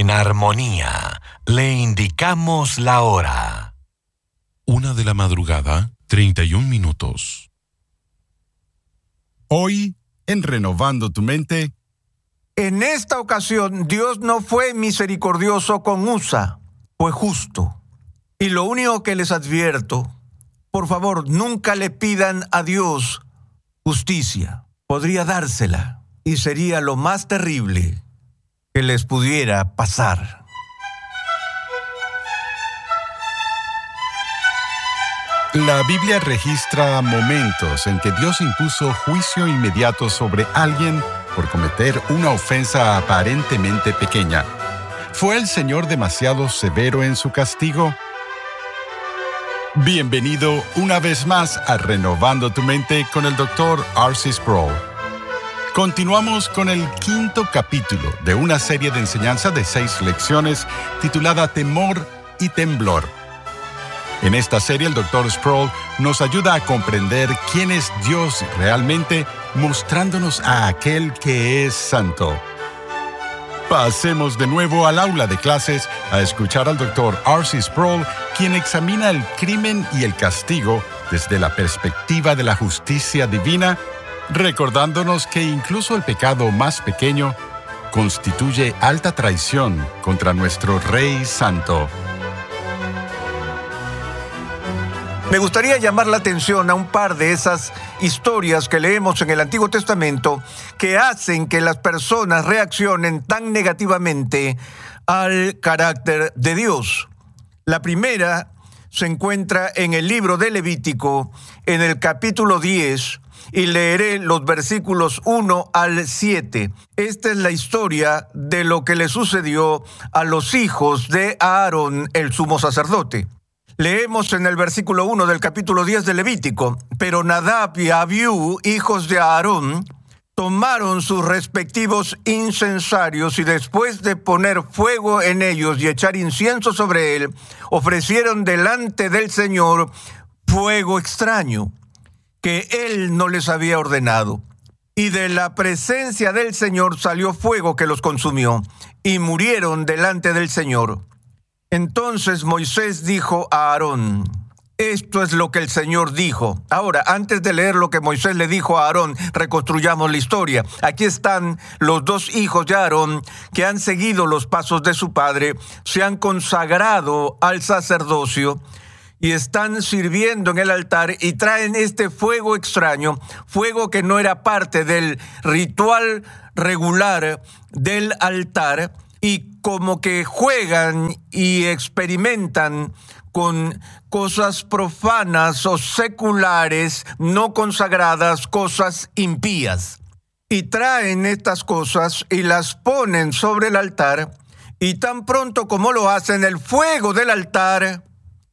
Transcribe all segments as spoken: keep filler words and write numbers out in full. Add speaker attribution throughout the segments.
Speaker 1: En armonía, le indicamos la hora.
Speaker 2: Una de la madrugada, treinta y un minutos.
Speaker 3: Hoy, en Renovando tu Mente,
Speaker 4: en esta ocasión, Dios no fue misericordioso con Usa, fue justo. Y lo único que les advierto, por favor, nunca le pidan a Dios justicia. Podría dársela y sería lo más terrible que les pudiera pasar.
Speaker 3: la Biblia registra momentos en que Dios impuso juicio inmediato sobre alguien por cometer una ofensa aparentemente pequeña. ¿Fue el Señor demasiado severo en su castigo? Bienvenido una vez más a Renovando tu Mente con el doctor R C Sproul. Continuamos con el quinto capítulo de una serie de enseñanza de seis lecciones titulada Temor y Temblor. En esta serie, el doctor Sproul nos ayuda a comprender quién es Dios realmente, mostrándonos a aquel que es santo. Pasemos de nuevo al aula de clases a escuchar al doctor R C Sproul, quien examina el crimen y el castigo desde la perspectiva de la justicia divina, recordándonos que incluso el pecado más pequeño constituye alta traición contra nuestro Rey Santo.
Speaker 4: Me gustaría llamar la atención a un par de esas historias que leemos en el Antiguo Testamento que hacen que las personas reaccionen tan negativamente al carácter de Dios. La primera se encuentra en el libro de Levítico, en el capítulo diez, y leeré los versículos uno al siete. Esta es la historia de lo que le sucedió a los hijos de Aarón, el sumo sacerdote. Leemos en el versículo uno del capítulo diez de Levítico: pero Nadab y Abiú, hijos de Aarón, tomaron sus respectivos incensarios y después de poner fuego en ellos y echar incienso sobre él, ofrecieron delante del Señor fuego extraño que él no les había ordenado. Y de la presencia del Señor salió fuego que los consumió, y murieron delante del Señor. Entonces Moisés dijo a Aarón: esto es lo que el Señor dijo. Ahora, antes de leer lo que Moisés le dijo a Aarón, reconstruyamos la historia. Aquí están los dos hijos de Aarón que han seguido los pasos de su padre, se han consagrado al sacerdocio y están sirviendo en el altar y traen este fuego extraño, fuego que no era parte del ritual regular del altar, y como que juegan y experimentan con cosas profanas o seculares, no consagradas, cosas impías. Y traen estas cosas y las ponen sobre el altar, y tan pronto como lo hacen, el fuego del altar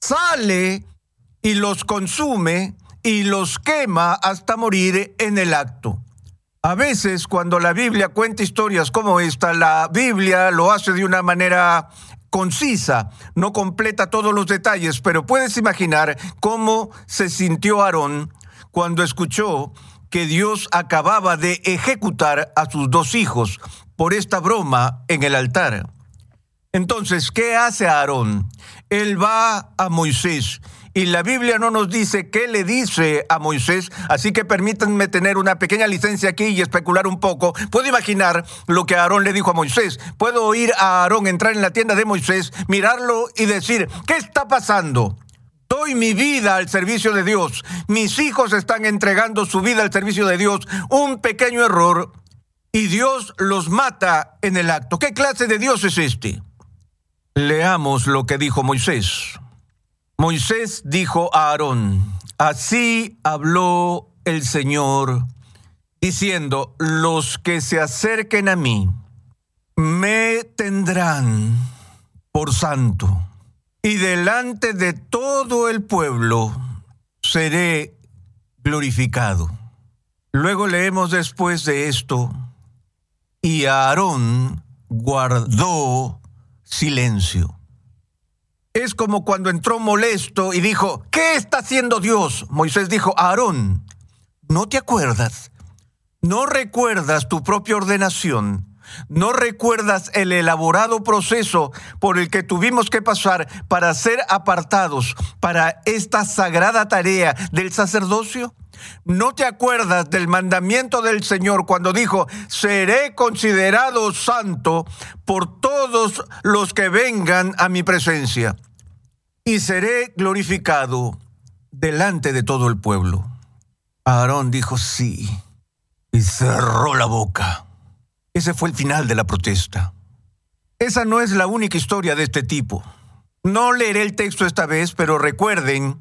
Speaker 4: sale y los consume y los quema hasta morir en el acto. A veces, cuando la Biblia cuenta historias como esta, la Biblia lo hace de una manera concisa, no completa todos los detalles, pero puedes imaginar cómo se sintió Aarón cuando escuchó que Dios acababa de ejecutar a sus dos hijos por esta broma en el altar. Entonces, ¿qué hace Aarón? Él va a Moisés. Y la Biblia no nos dice qué le dice a Moisés, así que permítanme tener una pequeña licencia aquí y especular un poco. Puedo imaginar lo que Aarón le dijo a Moisés. Puedo oír a Aarón entrar en la tienda de Moisés, mirarlo y decir: ¿qué está pasando? Doy mi vida al servicio de Dios. Mis hijos están entregando su vida al servicio de Dios. Un pequeño error y Dios los mata en el acto. ¿Qué clase de Dios es este? Leamos lo que dijo Moisés. Moisés dijo a Aarón: así habló el Señor, diciendo: los que se acerquen a mí me tendrán por santo, y delante de todo el pueblo seré glorificado. Luego leemos después de esto: y Aarón guardó silencio. Es como cuando entró molesto y dijo: ¿qué está haciendo Dios? Moisés dijo: Aarón, ¿no te acuerdas? ¿No recuerdas tu propia ordenación? ¿No recuerdas el elaborado proceso por el que tuvimos que pasar para ser apartados para esta sagrada tarea del sacerdocio? ¿No te acuerdas del mandamiento del Señor cuando dijo: seré considerado santo por todos los que vengan a mi presencia, y seré glorificado delante de todo el pueblo? Aarón dijo sí, y cerró la boca. Ese fue el final de la protesta. Esa no es la única historia de este tipo. No leeré el texto esta vez, pero recuerden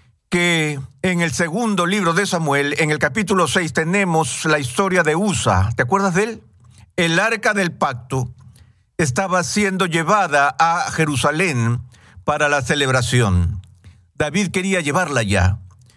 Speaker 4: que en el segundo libro de Samuel, en el capítulo seis, tenemos la historia de Usa. ¿Te acuerdas de él? El arca del pacto estaba siendo llevada a Jerusalén para la celebración. David quería llevarla ya.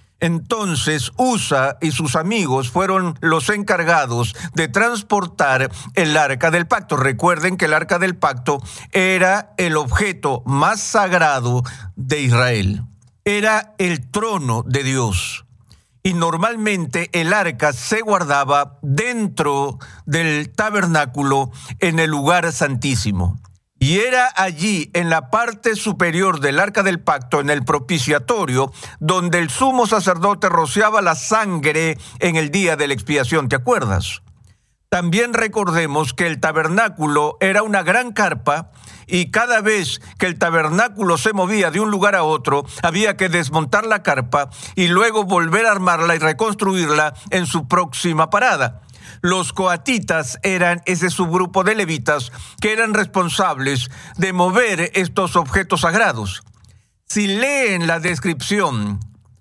Speaker 4: Entonces Usa y sus amigos fueron los encargados de transportar el arca del pacto. Recuerden que el arca del pacto era el objeto más sagrado de Israel. Era el trono de Dios. Y normalmente el arca se guardaba dentro del tabernáculo en el lugar santísimo. Y era allí, en la parte superior del arca del pacto, en el propiciatorio, donde el sumo sacerdote rociaba la sangre en el día de la expiación. ¿Te acuerdas? También recordemos que el tabernáculo era una gran carpa, y cada vez que el tabernáculo se movía de un lugar a otro, había que desmontar la carpa y luego volver a armarla y reconstruirla en su próxima parada. Los coatitas eran ese subgrupo de levitas que eran responsables de mover estos objetos sagrados. Si leen la descripción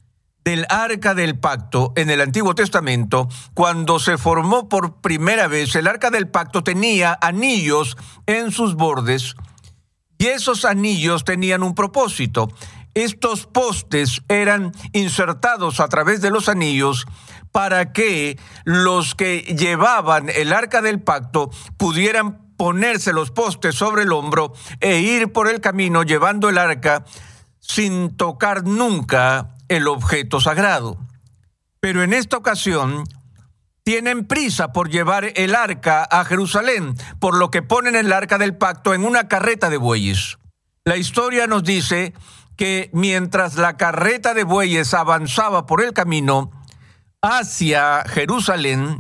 Speaker 4: del arca del pacto en el Antiguo Testamento, cuando se formó por primera vez, el arca del pacto tenía anillos en sus bordes, y esos anillos tenían un propósito. Estos postes eran insertados a través de los anillos para que los que llevaban el arca del pacto pudieran ponerse los postes sobre el hombro e ir por el camino llevando el arca sin tocar nunca el objeto sagrado. Pero en esta ocasión tienen prisa por llevar el arca a Jerusalén, por lo que ponen el arca del pacto en una carreta de bueyes. La historia nos dice que mientras la carreta de bueyes avanzaba por el camino hacia Jerusalén,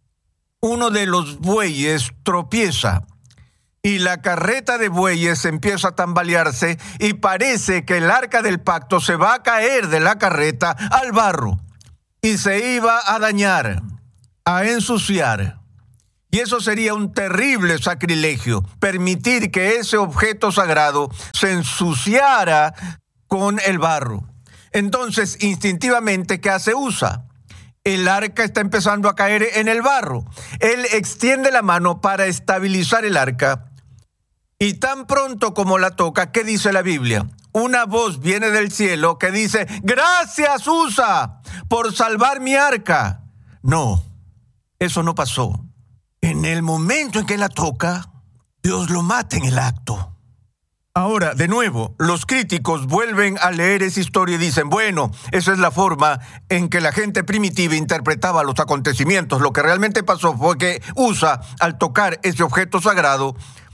Speaker 4: uno de los bueyes tropieza y la carreta de bueyes empieza a tambalearse y parece que el arca del pacto se va a caer de la carreta al barro y se iba a dañar, a ensuciar. Y eso sería un terrible sacrilegio, permitir que ese objeto sagrado se ensuciara con el barro. Entonces, instintivamente, ¿qué hace Usa? El arca está empezando a caer en el barro. Él extiende la mano para estabilizar el arca. Y tan pronto como la toca, ¿qué dice la Biblia? Una voz viene del cielo que dice: «Gracias, Usa, por salvar mi arca». No, eso no pasó. En el momento en que la toca, Dios lo mata en el acto. Ahora, de nuevo, los críticos vuelven a leer esa historia y dicen: bueno, esa es la forma en que la gente primitiva interpretaba los acontecimientos. Lo que realmente pasó fue que Usa, al tocar ese objeto sagrado,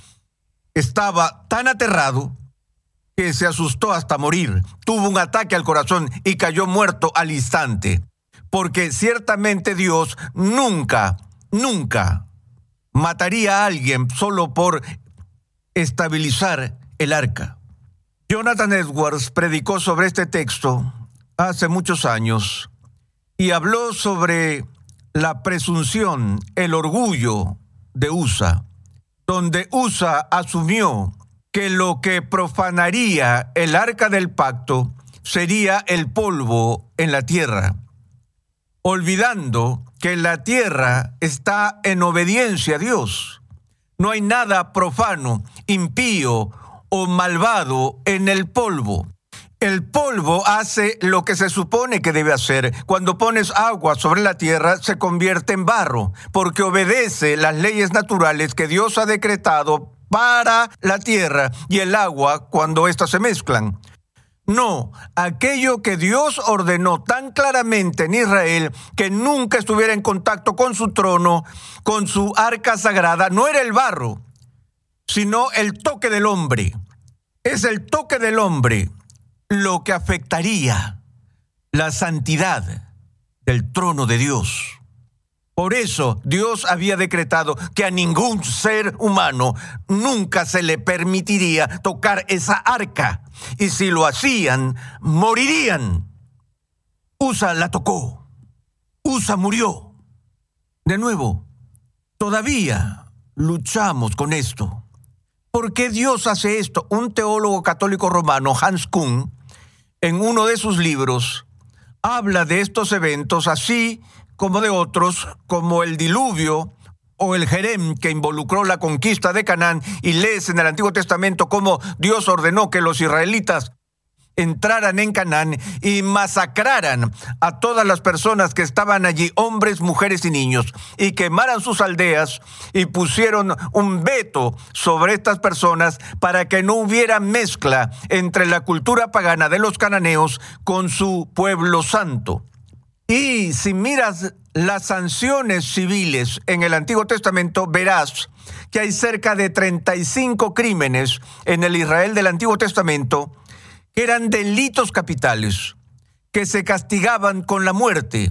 Speaker 4: estaba tan aterrado que se asustó hasta morir. Tuvo un ataque al corazón y cayó muerto al instante. Porque ciertamente Dios nunca, nunca mataría a alguien solo por estabilizar el arca. Jonathan Edwards predicó sobre este texto hace muchos años y habló sobre la presunción, el orgullo de Usa, donde Usa asumió que lo que profanaría el arca del pacto sería el polvo en la tierra, olvidando que la tierra está en obediencia a Dios. No hay nada profano, impío o malvado en el polvo. El polvo hace lo que se supone que debe hacer. Cuando pones agua sobre la tierra, se convierte en barro, porque obedece las leyes naturales que Dios ha decretado para la tierra y el agua cuando éstas se mezclan. No, aquello que Dios ordenó tan claramente en Israel, que nunca estuviera en contacto con su trono, con su arca sagrada, no era el barro, sino el toque del hombre. Es el toque del hombre lo que afectaría la santidad del trono de Dios. Por eso Dios había decretado que a ningún ser humano nunca se le permitiría tocar esa arca. Y si lo hacían, morirían. Usa la tocó. Usa murió. De nuevo, todavía luchamos con esto. ¿Por qué Dios hace esto? Un teólogo católico romano, Hans Küng, en uno de sus libros, habla de estos eventos así como de otros, como el diluvio o el Jerem, que involucró la conquista de Canaán, y lees en el Antiguo Testamento cómo Dios ordenó que los israelitas entraran en Canaán y masacraran a todas las personas que estaban allí, hombres, mujeres y niños, y quemaran sus aldeas y pusieron un veto sobre estas personas para que no hubiera mezcla entre la cultura pagana de los cananeos con su pueblo santo. Y si miras las sanciones civiles en el Antiguo Testamento, verás que hay cerca de treinta y cinco crímenes en el Israel del Antiguo Testamento que eran delitos capitales, que se castigaban con la muerte.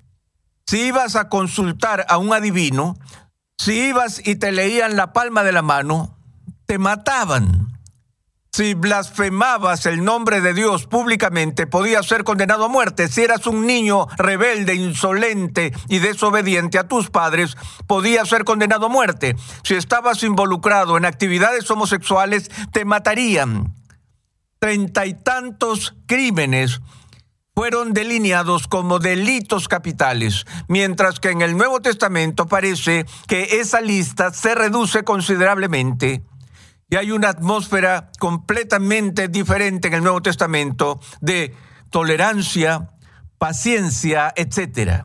Speaker 4: Si ibas a consultar a un adivino, si ibas y te leían la palma de la mano, te mataban. Si blasfemabas el nombre de Dios públicamente, podías ser condenado a muerte. Si eras un niño rebelde, insolente y desobediente a tus padres, podías ser condenado a muerte. Si estabas involucrado en actividades homosexuales, te matarían. Treinta y tantos crímenes fueron delineados como delitos capitales, mientras que en el Nuevo Testamento parece que esa lista se reduce considerablemente. Y hay una atmósfera completamente diferente en el Nuevo Testamento de tolerancia, paciencia, etcétera.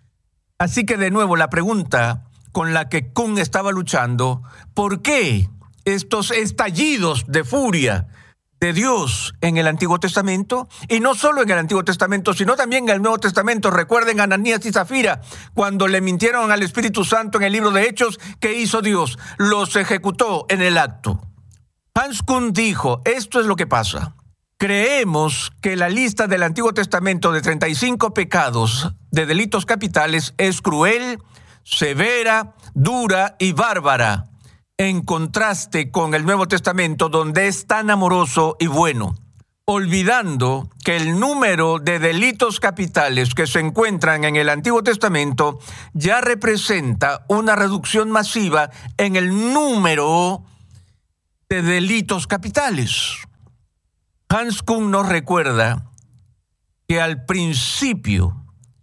Speaker 4: Así que de nuevo la pregunta con la que Küng estaba luchando, ¿por qué estos estallidos de furia de Dios en el Antiguo Testamento? Y no solo en el Antiguo Testamento, sino también en el Nuevo Testamento. Recuerden a Ananías y Zafira, cuando le mintieron al Espíritu Santo en el libro de Hechos, ¿qué hizo Dios? Los ejecutó en el acto. Hans Küng dijo, esto es lo que pasa. Creemos que la lista del Antiguo Testamento de treinta y cinco pecados de delitos capitales es cruel, severa, dura y bárbara, en contraste con el Nuevo Testamento, donde es tan amoroso y bueno, olvidando que el número de delitos capitales que se encuentran en el Antiguo Testamento ya representa una reducción masiva en el número de delitos capitales. Hans Küng nos recuerda que al principio,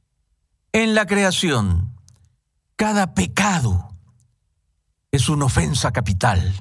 Speaker 4: en la creación, cada pecado es una ofensa capital.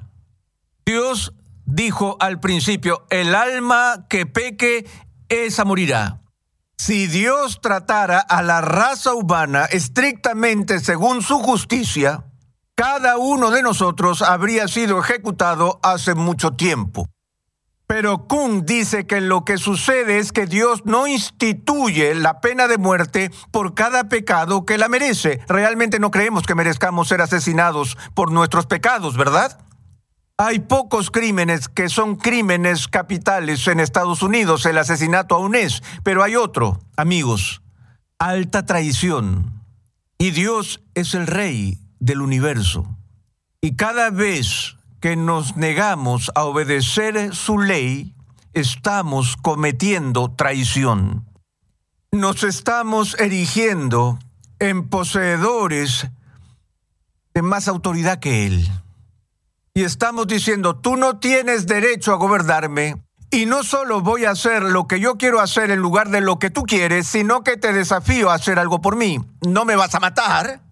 Speaker 4: Dios dijo al principio, el alma que peque, esa morirá. Si Dios tratara a la raza humana estrictamente según su justicia, cada uno de nosotros habría sido ejecutado hace mucho tiempo. Pero Küng dice que lo que sucede es que Dios no instituye la pena de muerte por cada pecado que la merece. Realmente no creemos que merezcamos ser asesinados por nuestros pecados, ¿verdad? Hay pocos crímenes que son crímenes capitales en Estados Unidos, el asesinato aún es, pero hay otro, amigos, alta traición. Y Dios es el Rey del universo. Y cada vez que nos negamos a obedecer su ley, estamos cometiendo traición. Nos estamos erigiendo en poseedores de más autoridad que Él. Y estamos diciendo, tú no tienes derecho a gobernarme, y no solo voy a hacer lo que yo quiero hacer en lugar de lo que tú quieres, sino que te desafío a hacer algo por mí. No me vas a matar.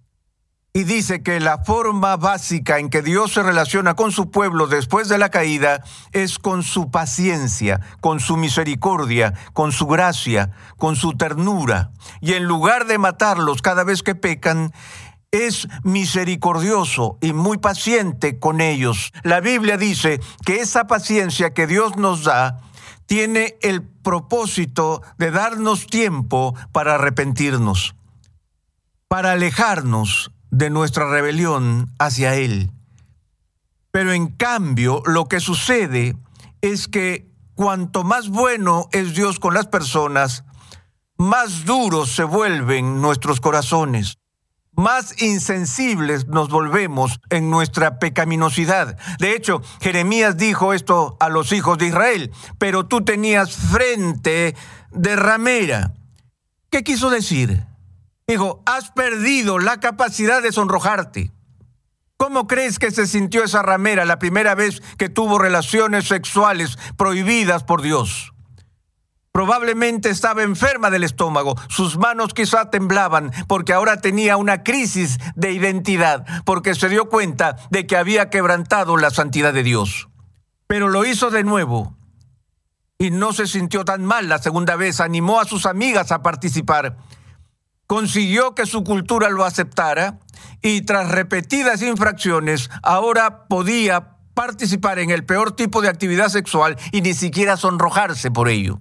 Speaker 4: Y dice que la forma básica en que Dios se relaciona con su pueblo después de la caída es con su paciencia, con su misericordia, con su gracia, con su ternura. Y en lugar de matarlos cada vez que pecan, es misericordioso y muy paciente con ellos. La Biblia dice que esa paciencia que Dios nos da tiene el propósito de darnos tiempo para arrepentirnos, para alejarnos de nuestra rebelión hacia Él. Pero en cambio, lo que sucede es que cuanto más bueno es Dios con las personas, más duros se vuelven nuestros corazones, más insensibles nos volvemos en nuestra pecaminosidad. De hecho, Jeremías dijo esto a los hijos de Israel: pero tú tenías frente de ramera. ¿Qué quiso decir? Dijo, has perdido la capacidad de sonrojarte. ¿Cómo crees que se sintió esa ramera la primera vez que tuvo relaciones sexuales prohibidas por Dios? Probablemente estaba enferma del estómago, sus manos quizá temblaban porque ahora tenía una crisis de identidad, porque se dio cuenta de que había quebrantado la santidad de Dios. Pero lo hizo de nuevo y no se sintió tan mal la segunda vez, animó a sus amigas a participar, consiguió que su cultura lo aceptara y tras repetidas infracciones ahora podía participar en el peor tipo de actividad sexual y ni siquiera sonrojarse por ello.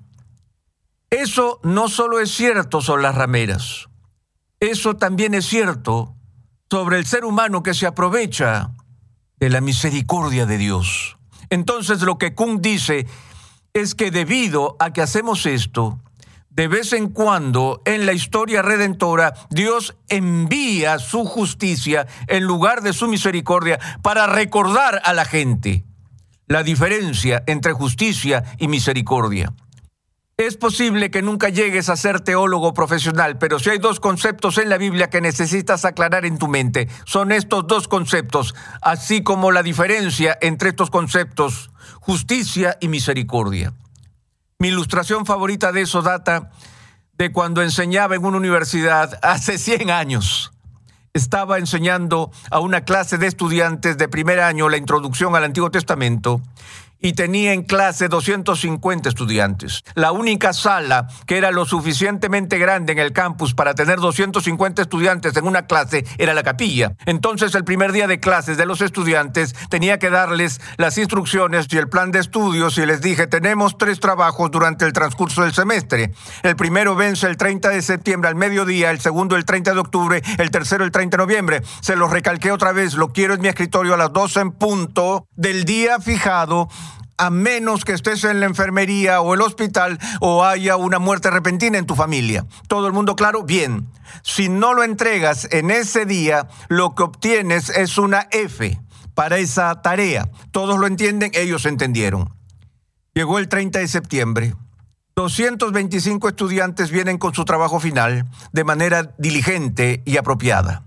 Speaker 4: Eso no solo es cierto sobre las rameras, eso también es cierto sobre el ser humano que se aprovecha de la misericordia de Dios. Entonces lo que Kuhn dice es que debido a que hacemos esto, de vez en cuando en la historia redentora, Dios envía su justicia en lugar de su misericordia para recordar a la gente la diferencia entre justicia y misericordia. Es posible que nunca llegues a ser teólogo profesional, pero si hay dos conceptos en la Biblia que necesitas aclarar en tu mente, son estos dos conceptos, así como la diferencia entre estos conceptos, justicia y misericordia. Mi ilustración favorita de eso data de cuando enseñaba en una universidad hace cien años. Estaba enseñando a una clase de estudiantes de primer año la introducción al Antiguo Testamento y tenía en clase doscientos cincuenta estudiantes. La única sala que era lo suficientemente grande en el campus para tener doscientos cincuenta estudiantes en una clase era la capilla. Entonces, el primer día de clases de los estudiantes tenía que darles las instrucciones y el plan de estudios y les dije, tenemos tres trabajos durante el transcurso del semestre. El primero vence el treinta de septiembre al mediodía, el segundo el treinta de octubre, el tercero el treinta de noviembre. Se los recalqué otra vez, lo quiero en mi escritorio a las doce en punto del día fijado, a menos que estés en la enfermería o el hospital o haya una muerte repentina en tu familia. ¿Todo el mundo claro? Bien. Si no lo entregas en ese día, lo que obtienes es una F para esa tarea. ¿Todos lo entienden? Ellos entendieron. Llegó el treinta de septiembre. doscientos veinticinco estudiantes vienen con su trabajo final de manera diligente y apropiada.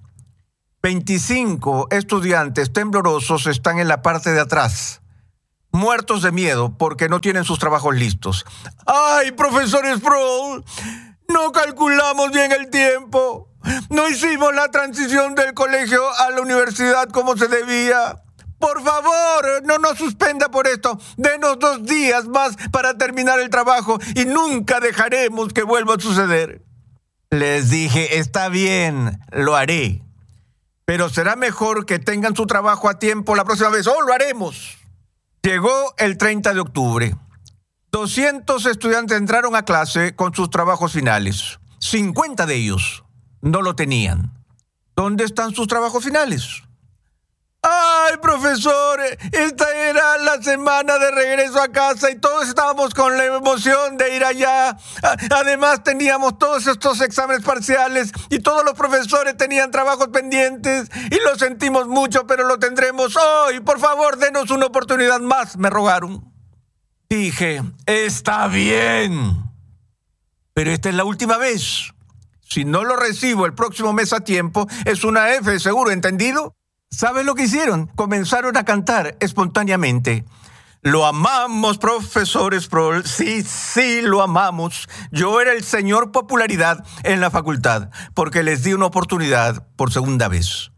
Speaker 4: veinticinco estudiantes temblorosos están en la parte de atrás, muertos de miedo porque no tienen sus trabajos listos. ¡Ay, profesor Sproul! No calculamos bien el tiempo. No hicimos la transición del colegio a la universidad como se debía. Por favor, no nos suspenda por esto. Denos dos días más para terminar el trabajo y nunca dejaremos que vuelva a suceder. Les dije, está bien, lo haré. Pero será mejor que tengan su trabajo a tiempo la próxima vez. ¡Oh, lo haremos! Llegó el treinta de octubre. doscientos estudiantes entraron a clase con sus trabajos finales. cincuenta de ellos no lo tenían. ¿Dónde están sus trabajos finales? ¡Ay, profesor! Esta era la semana de regreso a casa y todos estábamos con la emoción de ir allá. Además, teníamos todos estos exámenes parciales y todos los profesores tenían trabajos pendientes y lo sentimos mucho, pero lo tendremos hoy. Por favor, denos una oportunidad más, me rogaron. Dije, está bien, pero esta es la última vez. Si no lo recibo el próximo mes a tiempo, es una F, seguro, ¿entendido? ¿Sabes lo que hicieron? Comenzaron a cantar espontáneamente. Lo amamos, profesor Sproul. Sí, sí, lo amamos. Yo era el señor popularidad en la facultad porque les di una oportunidad por segunda vez.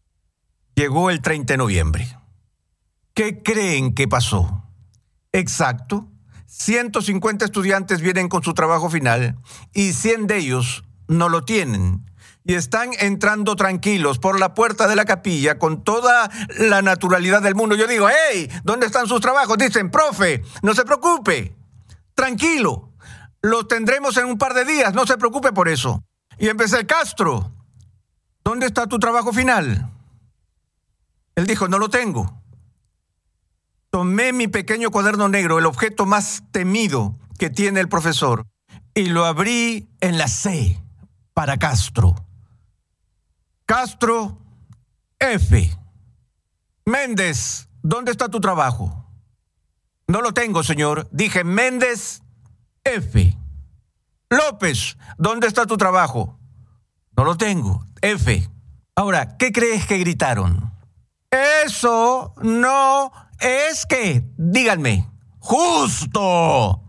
Speaker 4: Llegó el treinta de noviembre. ¿Qué creen que pasó? Exacto. ciento cincuenta estudiantes vienen con su trabajo final y cien de ellos no lo tienen. Y están entrando tranquilos por la puerta de la capilla con toda la naturalidad del mundo. Yo digo, hey, ¿dónde están sus trabajos? Dicen, profe, no se preocupe. tranquilo, lo tendremos en un par de días, no se preocupe por eso. Y empecé, Castro, ¿dónde está tu trabajo final? Él dijo, no lo tengo. Tomé mi pequeño cuaderno negro, el objeto más temido que tiene el profesor, y lo abrí en la C para Castro. Castro, F. Méndez, ¿dónde está tu trabajo? No lo tengo, señor. Dije, Méndez, F. López, ¿dónde está tu trabajo? No lo tengo, F. Ahora, ¿qué crees que gritaron? Eso no es que, díganme, justo.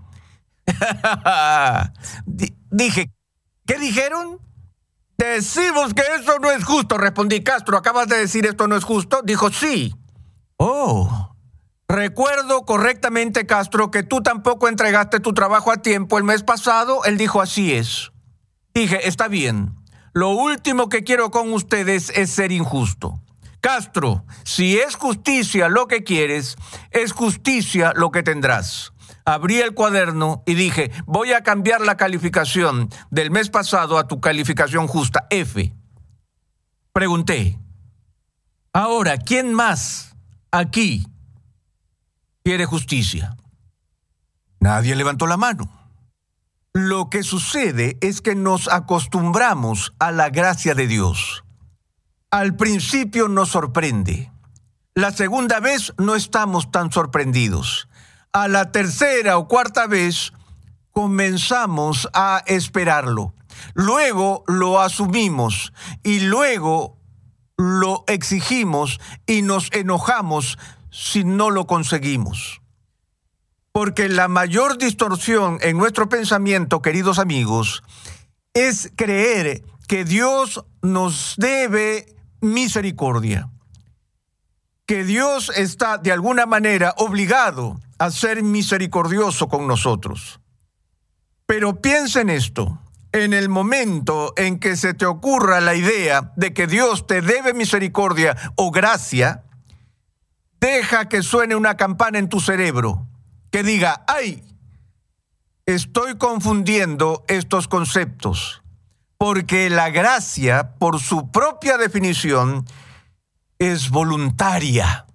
Speaker 4: D- dije, ¿qué dijeron? Decimos que eso no es justo, respondí. Castro, ¿acabas de decir esto no es justo? Dijo, sí. Oh, recuerdo correctamente, Castro, que tú tampoco entregaste tu trabajo a tiempo el mes pasado. Él dijo, así es. Dije, está bien. Lo último que quiero con ustedes es ser injusto. Castro, si es justicia lo que quieres, es justicia lo que tendrás. Abrí el cuaderno y dije, voy a cambiar la calificación del mes pasado a tu calificación justa, F. Pregunté, ahora, ¿quién más aquí quiere justicia? Nadie levantó la mano. Lo que sucede es que nos acostumbramos a la gracia de Dios. Al principio nos sorprende. La segunda vez no estamos tan sorprendidos. A la tercera o cuarta vez comenzamos a esperarlo. Luego lo asumimos y luego lo exigimos y nos enojamos si no lo conseguimos. Porque la mayor distorsión en nuestro pensamiento, queridos amigos, es creer que Dios nos debe misericordia. Que Dios está de alguna manera obligado a ser misericordioso con nosotros. Pero piensa en esto. En el momento en que se te ocurra la idea de que Dios te debe misericordia o gracia, deja que suene una campana en tu cerebro que diga, ¡ay! Estoy confundiendo estos conceptos. Porque la gracia, por su propia definición, es voluntaria.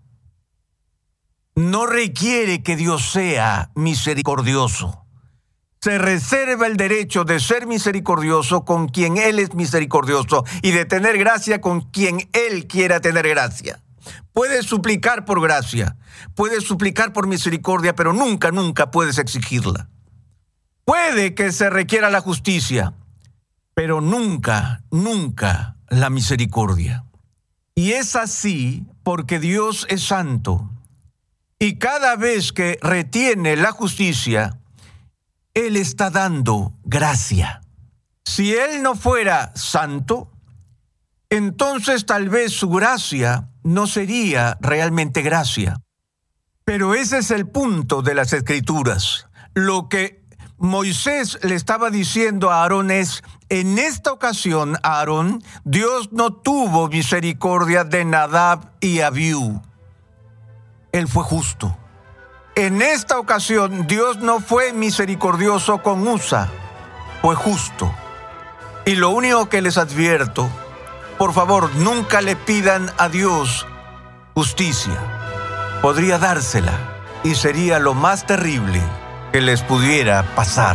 Speaker 4: No requiere que Dios sea misericordioso. Se reserva el derecho de ser misericordioso con quien Él es misericordioso y de tener gracia con quien Él quiera tener gracia. Puedes suplicar por gracia, puedes suplicar por misericordia, pero nunca, nunca puedes exigirla. Puede que se requiera la justicia, pero nunca, nunca la misericordia. Y es así porque Dios es santo. Y cada vez que retiene la justicia, Él está dando gracia. Si Él no fuera santo, entonces tal vez su gracia no sería realmente gracia. Pero ese es el punto de las Escrituras. Lo que Moisés le estaba diciendo a Aarón es, en esta ocasión, Aarón, Dios no tuvo misericordia de Nadab y Abiú. Él fue justo. En esta ocasión, Dios no fue misericordioso con Usa, fue justo. Y lo único que les advierto, por favor, nunca le pidan a Dios justicia. Podría dársela y sería lo más terrible que les pudiera pasar.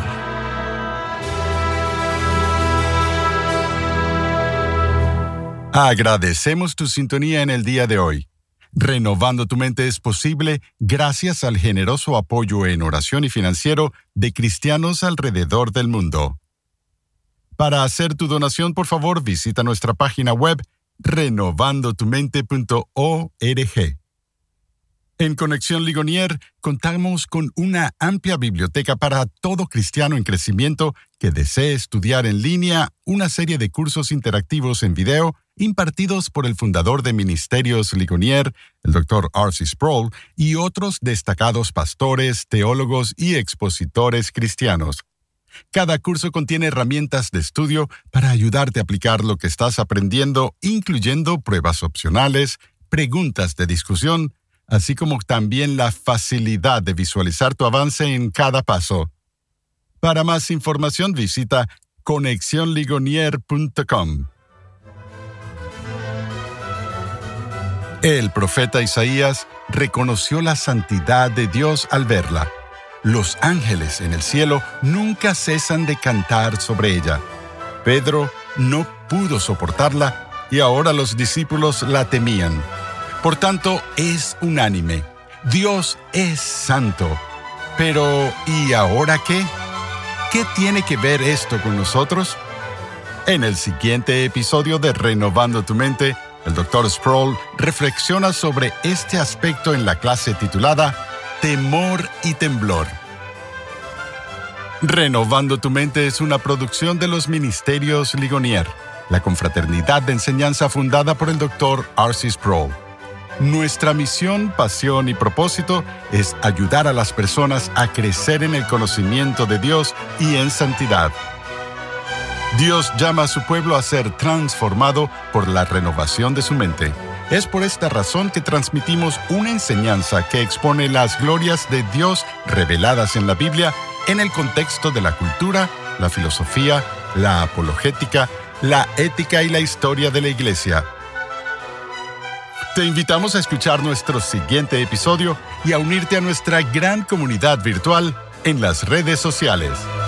Speaker 3: Agradecemos tu sintonía en el día de hoy. Renovando tu mente es posible gracias al generoso apoyo en oración y financiero de cristianos alrededor del mundo. Para hacer tu donación, por favor, visita nuestra página web renovando tu mente punto org. En Conexión Ligonier contamos con una amplia biblioteca para todo cristiano en crecimiento que desee estudiar en línea una serie de cursos interactivos en video impartidos por el fundador de Ministerios Ligonier, el doctor R C Sproul, y otros destacados pastores, teólogos y expositores cristianos. Cada curso contiene herramientas de estudio para ayudarte a aplicar lo que estás aprendiendo, incluyendo pruebas opcionales, preguntas de discusión, así como también la facilidad de visualizar tu avance en cada paso. Para más información visita conexión ligonier punto com. El profeta Isaías reconoció la santidad de Dios al verla. Los ángeles en el cielo nunca cesan de cantar sobre ella. Pedro no pudo soportarla y ahora los discípulos la temían. Por tanto, es unánime. Dios es santo. Pero, ¿y ahora qué? ¿Qué tiene que ver esto con nosotros? En el siguiente episodio de Renovando tu Mente, el doctor Sproul reflexiona sobre este aspecto en la clase titulada Temor y Temblor. Renovando tu Mente es una producción de los Ministerios Ligonier, la confraternidad de enseñanza fundada por el doctor R C Sproul. Nuestra misión, pasión y propósito es ayudar a las personas a crecer en el conocimiento de Dios y en santidad. Dios llama a su pueblo a ser transformado por la renovación de su mente. Es por esta razón que transmitimos una enseñanza que expone las glorias de Dios reveladas en la Biblia en el contexto de la cultura, la filosofía, la apologética, la ética y la historia de la Iglesia. Te invitamos a escuchar nuestro siguiente episodio y a unirte a nuestra gran comunidad virtual en las redes sociales.